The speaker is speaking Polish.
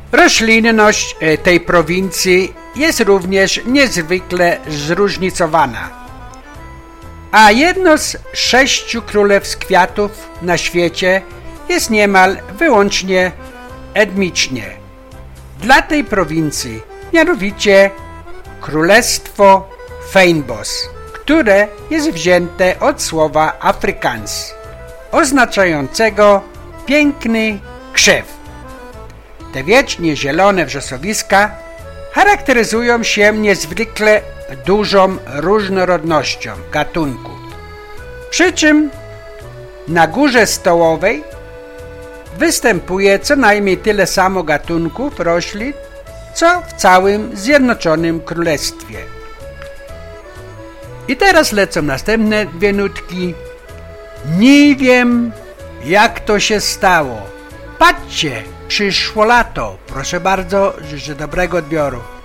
Roślinność tej prowincji jest również niezwykle zróżnicowana, a jedno z 6 królestw kwiatów na świecie jest niemal wyłącznie endemicznie dla tej prowincji, mianowicie Królestwo Fynbos, które jest wzięte od słowa Afrikaans, oznaczającego piękny krzew. Te wiecznie zielone wrzosowiska charakteryzują się niezwykle dużą różnorodnością gatunków. Przy czym na górze stołowej występuje co najmniej tyle samo gatunków roślin, co w całym Zjednoczonym Królestwie. I teraz lecą następne 2 nutki. Nie wiem, jak to się stało. Patrzcie, przyszło lato. Proszę bardzo, życzę dobrego odbioru.